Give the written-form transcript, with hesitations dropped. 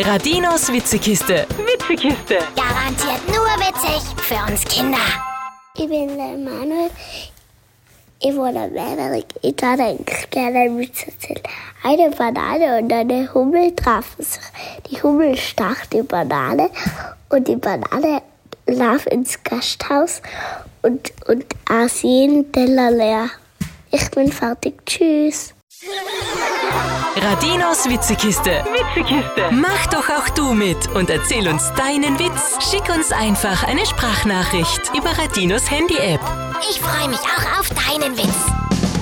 Radinos Witzekiste. Witzekiste. Garantiert nur witzig für uns Kinder. Ich bin der Manuel. Ich wohne in Männerich. Ich darf eigentlich gerne einen Witz erzählen. Eine Banane und eine Hummel trafen sich. Die Hummel stach die Banane und die Banane lief ins Gasthaus und aß jeden Teller leer. Ich bin fertig. Tschüss. Radinos Witzekiste. Witzekiste. Mach doch auch du mit und erzähl uns deinen Witz. Schick uns einfach eine Sprachnachricht über Radinos Handy-App. Ich freue mich auch auf deinen Witz.